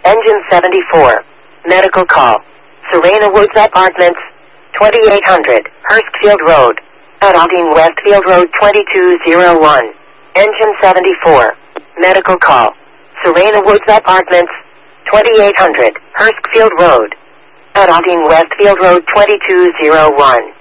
Engine 74. Medical call. Serena Woods Apartments, 2800 Hurstfield Road. Adaltine Westfield Road 2201. Engine 74. Medical call. Serena Woods Apartments, 2800 Hurstfield Road. Adaltine Westfield Road 2201.